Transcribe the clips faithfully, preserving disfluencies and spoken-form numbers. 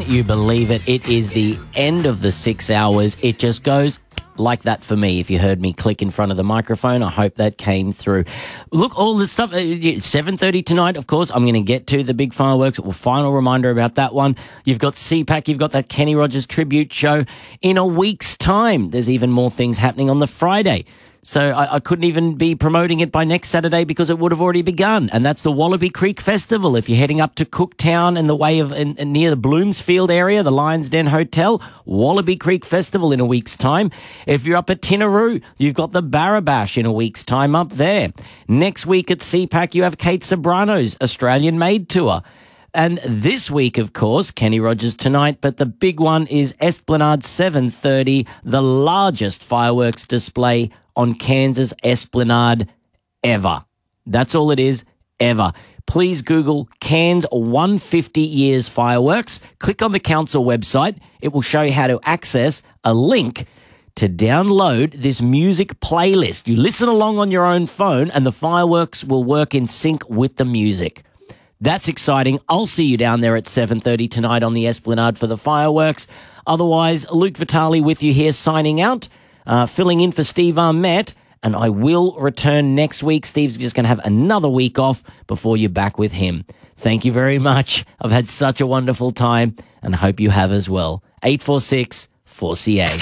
you believe it? It is the end of the six hours. It just goes like that for me. If you heard me click in front of the microphone, I hope that came through. Look, all the stuff, uh, seven thirty tonight, of course, I'm going to get to the big fireworks. Well, final reminder about that one. You've got C PAC, you've got that Kenny Rogers tribute show. In a week's time, there's even more things happening on the Friday. So I, I couldn't even be promoting it by next Saturday because it would have already begun. And that's the Wallaby Creek Festival. If you're heading up to Cooktown and the way of in, in near the Bloomsfield area, the Lions Den Hotel, Wallaby Creek Festival in a week's time. If you're up at Tinaroo, you've got the Barabash in a week's time up there. Next week at C PAC, you have Kate Sobrano's Australian Made Tour. And this week, of course, Kenny Rogers tonight, but the big one is Esplanade seven thirty, the largest fireworks display on Cairns' Esplanade ever. That's all it is, ever. Please Google Cairns one hundred fifty years fireworks. Click on the council website. It will show you how to access a link to download this music playlist. You listen along on your own phone and the fireworks will work in sync with the music. That's exciting. I'll see you down there at seven thirty tonight on the Esplanade for the fireworks. Otherwise, Luke Vitale with you here signing out. Uh, filling in for Steve Armett, and I will return next week. Steve's just going to have another week off before you're back with him. Thank you very much. I've had such a wonderful time, and I hope you have as well. eight four six, four C A.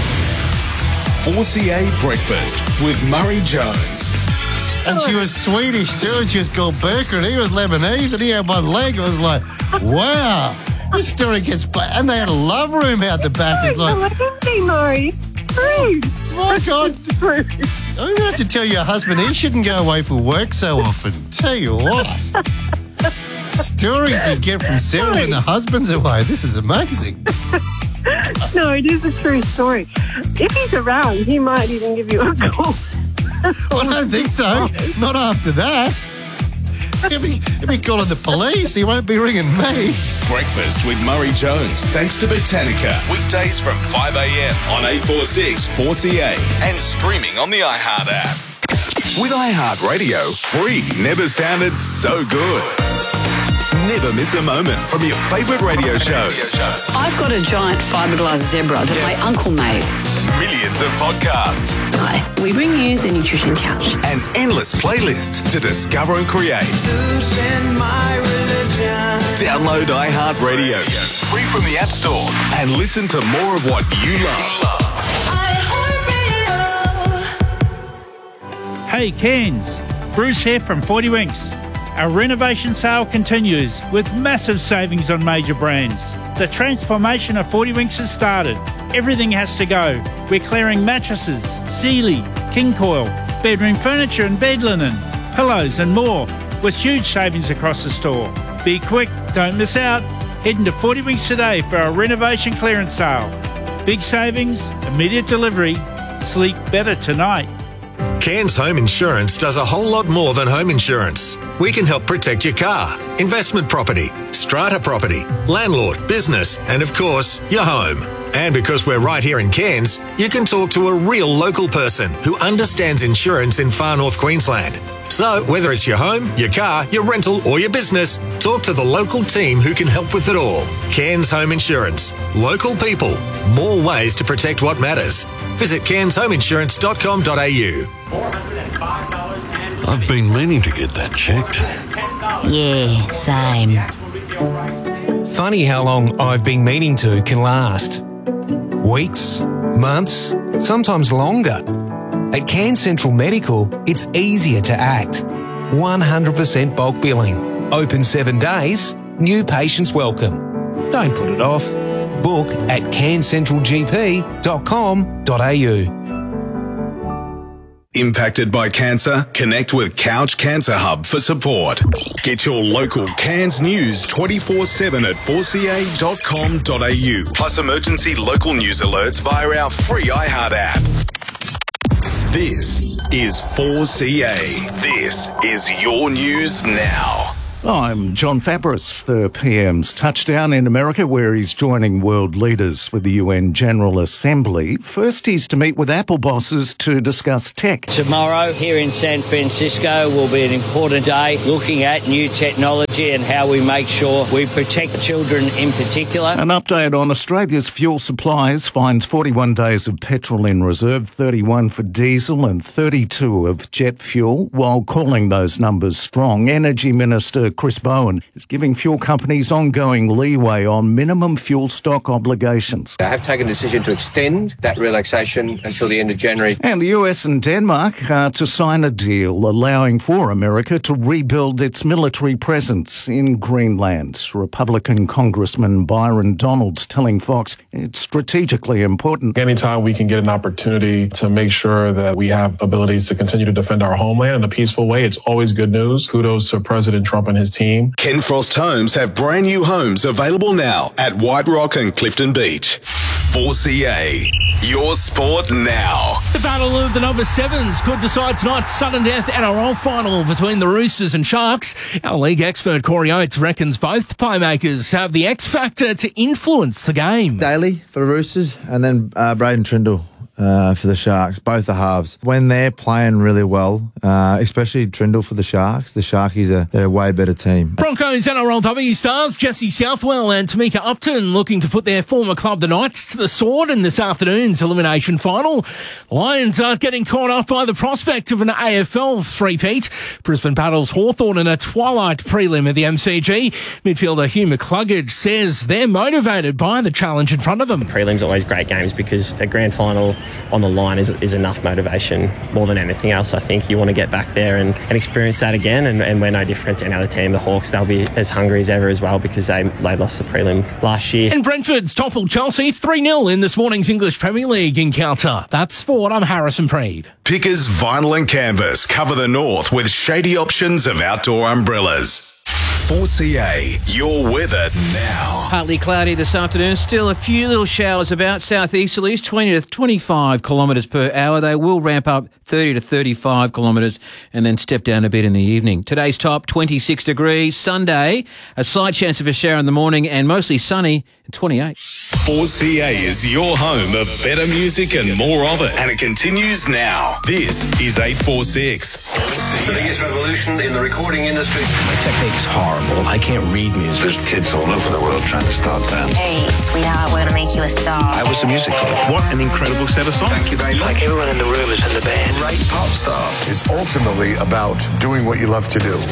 four C A Breakfast with Murray Jones. And she was Swedish too, and she was called Berker, and he was Lebanese, and he had one leg. I was like, wow, this story gets back. And they had a love room out the back. It's like, Murray. Rude. My God. I'm going to have to tell your husband he shouldn't go away for work so often. Tell you what. Stories you get from Sarah when the husband's away. This is amazing. No, it is a true story. If he's around, he might even give you a call. I don't think so. Not after that. He'll be, he'll be calling the police. He won't be ringing me. Breakfast with Murray Jones, thanks to Botanica. Weekdays from five a.m. on eight four six, four C A and streaming on the iHeart app. With iHeartRadio, free never sounded so good. Never miss a moment from your favourite radio shows. I've got a giant fiberglass zebra that my uncle made. Millions of podcasts. Hi, we bring you the Nutrition Couch. And endless playlists to discover and create. Download iHeartRadio, free from the App Store, and listen to more of what you love. Hey Cairns, Bruce here from forty Winks. Our renovation sale continues with massive savings on major brands. The transformation of forty Winks has started. Everything has to go. We're clearing mattresses, Sealy, King Coil, bedroom furniture and bed linen, pillows and more, with huge savings across the store. Be quick, don't miss out. Head into forty Winks today for our renovation clearance sale. Big savings, immediate delivery, sleep better tonight. Cairns Home Insurance does a whole lot more than home insurance. We can help protect your car, investment property, strata property, landlord, business, and of course, your home. And because we're right here in Cairns, you can talk to a real local person who understands insurance in far north Queensland. So whether it's your home, your car, your rental or your business, talk to the local team who can help with it all. Cairns Home Insurance. Local people. More ways to protect what matters. Visit cairns home insurance dot com dot a u. I've been meaning to get that checked. Yeah, same. Funny how long I've been meaning to can last. Weeks, months, sometimes longer. At Cairns Central Medical, it's easier to act. one hundred percent bulk billing. Open seven days. New patients welcome. Don't put it off. Book at cairns central g p dot com dot a u. Impacted by cancer? Connect with Couch Cancer Hub for support. Get your local Cairns news twenty-four seven at four c a dot com dot a u. Plus emergency local news alerts via our free iHeart app. This is four C A. This is your news now. I'm John Fabris. The P M's touchdown in America, where he's joining world leaders for the U N General Assembly. First, he's to meet with Apple bosses to discuss tech. Tomorrow, here in San Francisco, will be an important day looking at new technology and how we make sure we protect children in particular. An update on Australia's fuel supplies finds forty-one days of petrol in reserve, thirty-one for diesel and thirty-two of jet fuel. While calling those numbers strong, Energy Minister Chris Bowen is giving fuel companies ongoing leeway on minimum fuel stock obligations. I have taken a decision to extend that relaxation until the end of January. And the U S and Denmark are to sign a deal allowing for America to rebuild its military presence in Greenland. Republican Congressman Byron Donalds telling Fox it's strategically important. Anytime we can get an opportunity to make sure that we have abilities to continue to defend our homeland in a peaceful way, it's always good news. Kudos to President Trump and his team. Ken Frost Homes have brand new homes available now at White Rock and Clifton Beach. four C A, your sport now. The battle of the number sevens could decide tonight's sudden death N R L final between the Roosters and Sharks. Our league expert Corey Oates reckons both playmakers have the X factor to influence the game. Daly for the Roosters and then uh, Braden Trindle. Uh, for the Sharks, both the halves. When they're playing really well, uh, especially Trindle for the Sharks, the Sharkies are they're a way better team. Broncos N R L W stars Jesse Southwell and Tamika Upton looking to put their former club, the Knights, to the sword in this afternoon's elimination final. Lions aren't getting caught up by the prospect of an A F L three-peat. Brisbane battles Hawthorn in a twilight prelim at the M C G. Midfielder Hugh McCluggage says they're motivated by the challenge in front of them. Prelim's always great games because a grand final on the line is, is enough motivation. More than anything else, I think you want to get back there and, and experience that again, and, and we're no different to any other team. The Hawks, they'll be as hungry as ever as well because they, they lost the prelim last year. And Brentford's toppled Chelsea three nil in this morning's English Premier League encounter. That's sport. I'm Harrison Preeve. Pickers Vinyl and Canvas cover the north with shady options of outdoor umbrellas. four C A, your weather now. Partly cloudy this afternoon. Still a few little showers about southeasterlies, twenty to twenty-five kilometres per hour. They will ramp up thirty to thirty-five kilometres and then step down a bit in the evening. Today's top, twenty-six degrees. Sunday, a slight chance of a shower in the morning and mostly sunny at twenty-eight. four C A is your home of better music and more of it. And it continues now. This is eight forty-six. The biggest revolution in the recording industry. My technique's horrible. I can't read music. There's kids all over the world trying to start bands. Hey, sweetheart, we're going to make you a star. How was the music for them? What an incredible set of songs. Thank you very much. Like everyone in the room is in the band. Great pop stars. It's ultimately about doing what you love to do.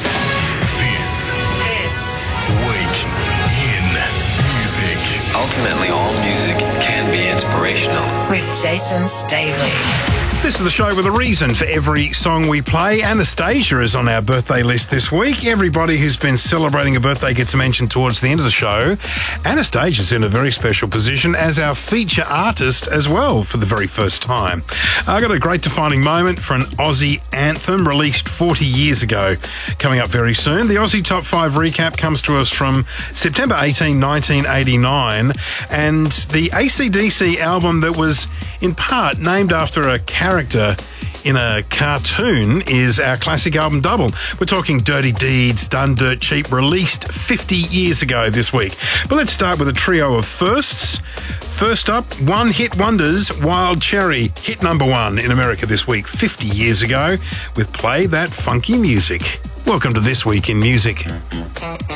This, this week in music. Ultimately, all music can be inspirational. With Jason Stavely. This is the show with a reason for every song we play. Anastasia is on our birthday list this week. Everybody who's been celebrating a birthday gets mentioned towards the end of the show. Anastasia's in a very special position as our feature artist as well for the very first time. I got a great defining moment for an Aussie anthem released forty years ago coming up very soon. The Aussie Top five recap comes to us from September eighteenth, nineteen eighty-nine, and the A C D C album that was in part named after a character in a cartoon is our classic album double. We're talking Dirty Deeds, Done Dirt Cheap, released fifty years ago this week. But let's start with a trio of firsts. First up, One Hit Wonders, Wild Cherry, hit number one in America this week, fifty years ago, with Play That Funky Music. Welcome to This Week in Music.